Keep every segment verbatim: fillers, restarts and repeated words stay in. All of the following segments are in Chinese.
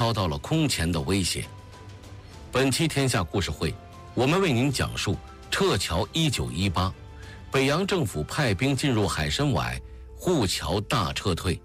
遭到了空前的威胁。本期天下故事会，我们为您讲述撤侨一九一八，北洋政府派兵进入海参崴，护侨大撤退。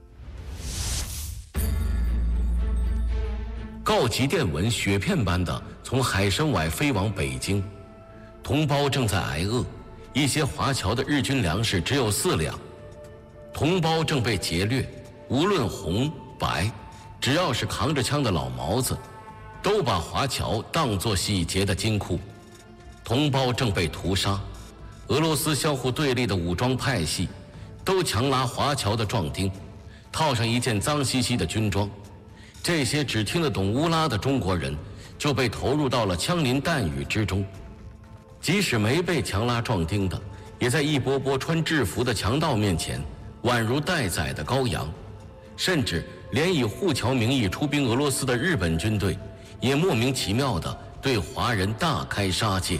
告急电文雪片般的从海参崴飞往北京，同胞正在挨饿，一些华侨的日均粮食只有四两，同胞正被劫掠，无论红白，只要是扛着枪的老毛子，都把华侨当作洗劫的金库。同胞正被屠杀，俄罗斯相互对立的武装派系都强拉华侨的壮丁，套上一件脏兮兮的军装。这些只听得懂乌拉的中国人就被投入到了枪林弹雨之中。即使没被强拉壮丁的，也在一波波穿制服的强盗面前宛如待宰的羔羊。甚至连以护侨名义出兵俄罗斯的日本军队也莫名其妙地对华人大开杀戒。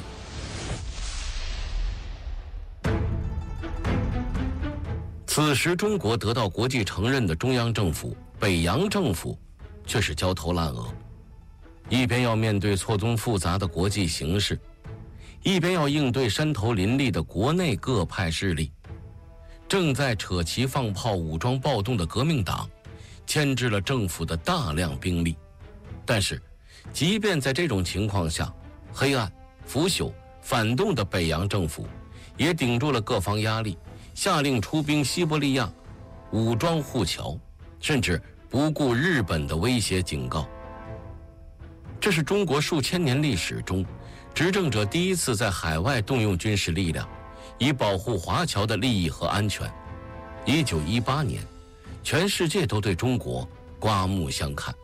此时中国得到国际承认的中央政府北洋政府却是焦头烂额，一边要面对错综复杂的国际形势，一边要应对山头林立的国内各派势力。正在扯旗放炮武装暴动的革命党牵制了政府的大量兵力。但是即便在这种情况下，黑暗、腐朽、反动的北洋政府也顶住了各方压力，下令出兵西伯利亚，武装护侨，甚至不顾日本的威胁警告。这是中国数千年历史中执政者第一次在海外动用军事力量，以保护华侨的利益和安全。一九一八年，全世界都对中国刮目相看。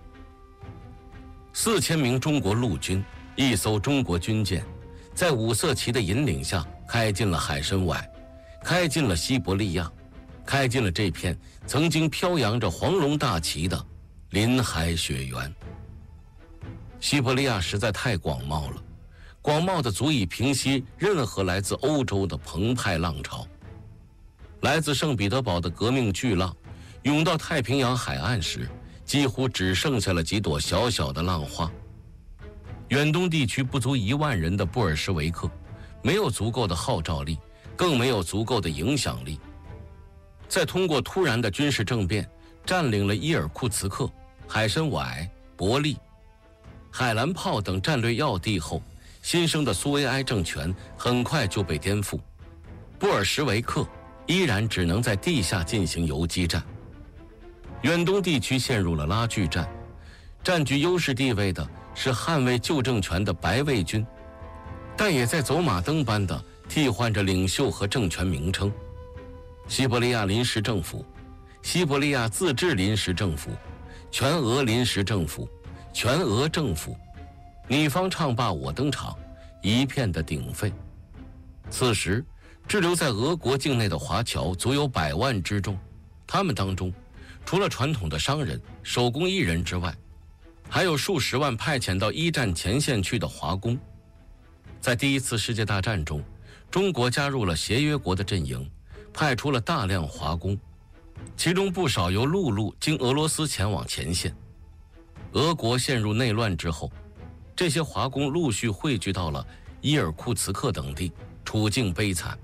四千名中国陆军，一艘中国军舰，在五色旗的引领下开进了海参崴，开进了西伯利亚，开进了这片曾经飘扬着黄龙大旗的林海雪原。西伯利亚实在太广袤了，广袤的足以平息任何来自欧洲的澎湃浪潮。来自圣彼得堡的革命巨浪涌到太平洋海岸时，几乎只剩下了几朵小小的浪花。远东地区不足一万人的布尔什维克没有足够的号召力，更没有足够的影响力。在通过突然的军事政变占领了伊尔库茨克、海参崴、伯利、海兰泡等战略要地后，新生的苏维埃政权很快就被颠覆。布尔什维克依然只能在地下进行游击战。远东地区陷入了拉锯战，占据优势地位的是捍卫旧政权的白卫军，但也在走马灯般的替换着领袖和政权名称。西伯利亚临时政府、西伯利亚自治临时政府、全俄临时政府、全俄政府，你方唱罢我登场，一片的鼎沸。此时滞留在俄国境内的华侨足有百万之众，他们当中除了传统的商人、手工艺人之外，还有数十万派遣到一战前线去的华工。在第一次世界大战中，中国加入了协约国的阵营，派出了大量华工，其中不少由陆路经俄罗斯前往前线。俄国陷入内乱之后，这些华工陆续汇聚到了伊尔库茨克等地，处境悲惨。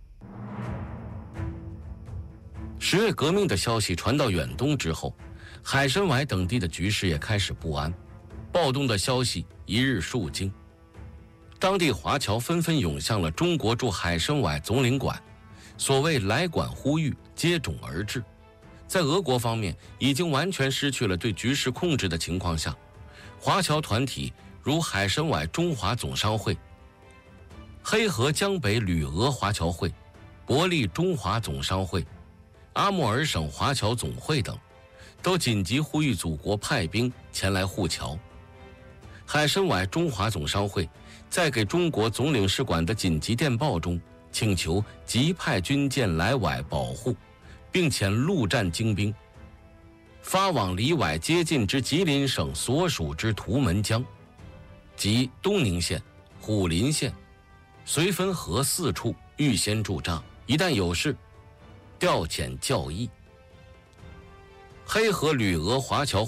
十月革命的消息传到远东之后，海参崴等地的局势也开始不安，暴动的消息一日数惊。当地华侨纷纷涌向了中国驻海参崴总领馆，所谓来馆呼吁接踵而至。在俄国方面已经完全失去了对局势控制的情况下，华侨团体如海参崴中华总商会、黑河江北旅俄华侨会、伯利中华总商会、阿穆尔省华侨总会等，都紧急呼吁祖国派兵前来护侨。海参崴中华总商会在给中国总领事馆的紧急电报中请求急派军舰来崴保护，并遣陆战精兵发往离崴接近之吉林省所属之图门江及东宁县、虎林县、绥芬河四处预先驻扎，一旦有事调遣教义。黑河旅俄华侨会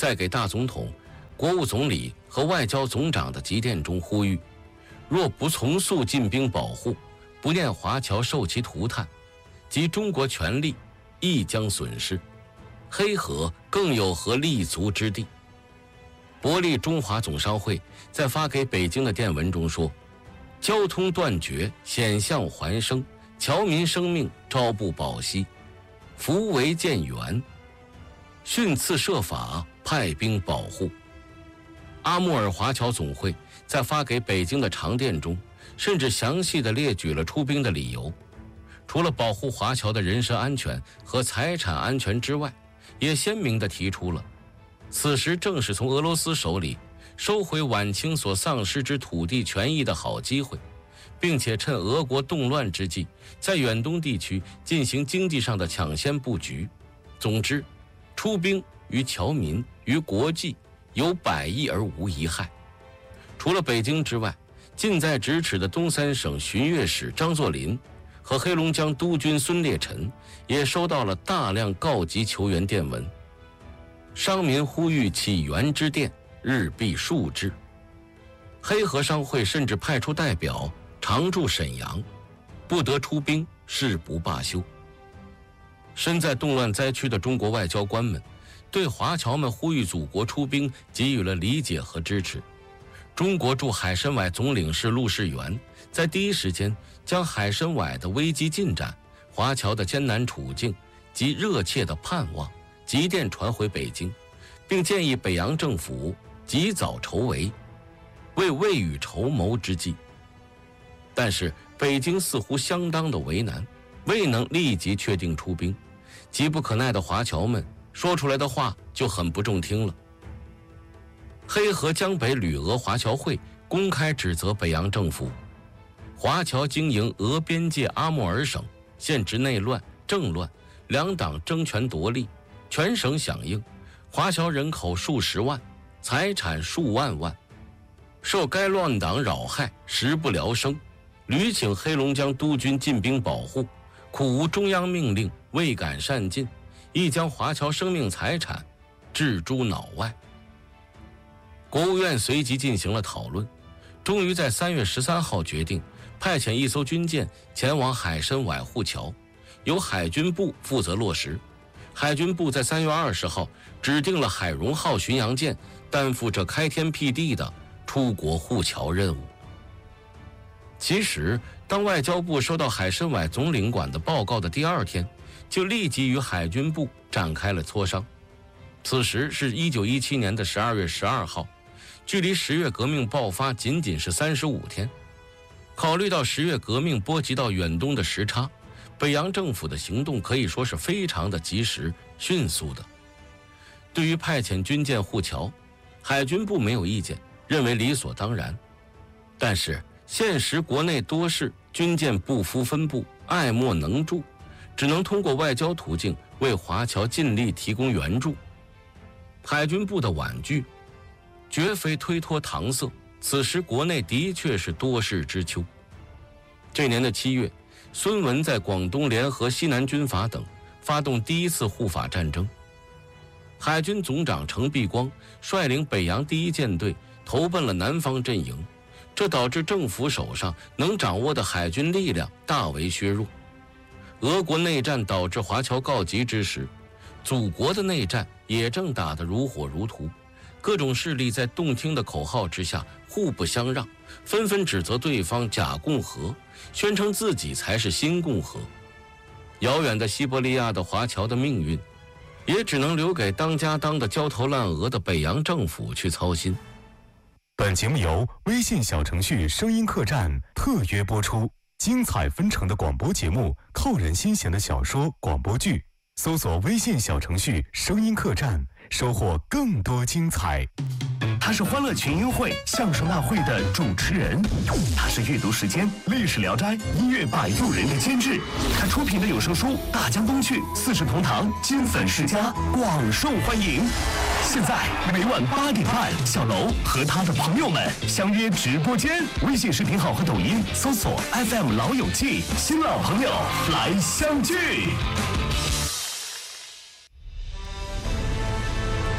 在给大总统、国务总理和外交总长的急电中呼吁，若不从速进兵保护，不念华侨受其涂炭，即中国权力亦将损失，黑河更有何立足之地？伯利中华总商会在发给北京的电文中说，交通断绝，险象环生，侨民生命朝不保夕，扶危建援，训次设法派兵保护。阿穆尔华侨总会在发给北京的长电中，甚至详细地列举了出兵的理由，除了保护华侨的人身安全和财产安全之外，也鲜明地提出了此时正是从俄罗斯手里收回晚清所丧失之土地权益的好机会，并且趁俄国动乱之际，在远东地区进行经济上的抢先布局。总之，出兵于侨民于国际有百益而无一害。除了北京之外，近在咫尺的东三省巡阅使张作霖和黑龙江督军孙烈臣也收到了大量告急求援电文。商民呼吁起援之电日必数至，黑河商会甚至派出代表常驻沈阳，不得出兵，誓不罢休。身在动乱灾区的中国外交官们对华侨们呼吁祖国出兵给予了理解和支持。中国驻海参崴总领事陆士元在第一时间将海参崴的危机进展、华侨的艰难处境及热切的盼望急电传回北京，并建议北洋政府及早筹围，为未雨绸缪之计。但是北京似乎相当的为难，未能立即确定出兵，急不可耐的华侨们说出来的话就很不中听了。黑河江北旅俄华侨会公开指责北洋政府，华侨经营俄边界阿穆尔省，现值内乱、政乱，两党争权夺利，全省响应，华侨人口数十万，财产数万万，受该乱党扰害，时不聊生，屡请黑龙江督军进兵保护，苦无中央命令，未敢善尽，亦将华侨生命财产置诸脑外。国务院随即进行了讨论，终于在三月十三号决定派遣一艘军舰前往海参崴护侨，由海军部负责落实。海军部在三月二十号指定了海荣号巡洋舰担负着开天辟地的出国护侨任务。其实当外交部收到海参崴总领馆的报告的第二天，就立即与海军部展开了磋商。此时是一九一七年的十二月十二号，距离十月革命爆发仅仅是三十五天。考虑到十月革命波及到远东的时差，北洋政府的行动可以说是非常的及时、迅速的。对于派遣军舰护侨，海军部没有意见，认为理所当然。但是现实国内多事，军舰不敷分布，爱莫能助，只能通过外交途径为华侨尽力提供援助。海军部的婉拒绝非推脱搪塞，此时国内的确是多事之秋。这年的七月，孙文在广东联合西南军阀等发动第一次护法战争，海军总长程璧光率领北洋第一舰队投奔了南方阵营，这导致政府手上能掌握的海军力量大为削弱。俄国内战导致华侨告急之时，祖国的内战也正打得如火如荼，各种势力在动听的口号之下互不相让，纷纷指责对方假共和，宣称自己才是新共和。遥远的西伯利亚的华侨的命运，也只能留给当家当的焦头烂额的北洋政府去操心。 本节目由微信小程序声音客栈特约播出，精彩纷呈的广播节目，扣人心弦的小说、广播剧，搜索微信小程序声音客栈，收获更多精彩。 他是欢乐群英会相声大会的主持人，他是阅读时间历史聊斋音乐摆渡人的监制，他出品的有声书《大江东去》四世同堂金粉世家广受欢迎。现在每晚八点半，小楼和他的朋友们相约直播间，微信视频号和抖音搜索 F M 老友记，新老朋友来相聚。这里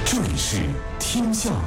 是天下